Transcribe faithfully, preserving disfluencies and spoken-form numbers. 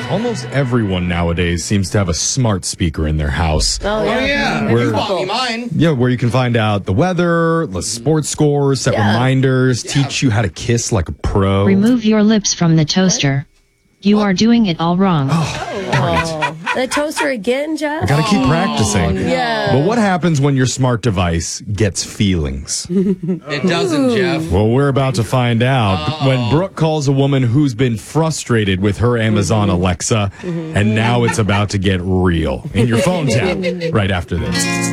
Almost everyone nowadays seems to have a smart speaker in their house. Oh, yeah. Oh, yeah. Many You bought people. me mine. Yeah, where you can find out the weather, the sports scores, set Yeah. reminders, teach you how to kiss like a pro. Remove your lips from the toaster. You are doing it all wrong. Oh, the toaster again, Jeff? Gotta keep practicing. yeah. But what happens when your smart device gets feelings? It doesn't, Jeff. Well, we're about to find out when Brooke calls a woman who's been frustrated with her Amazon Alexa, and now it's about to get real in your phone tap right after this.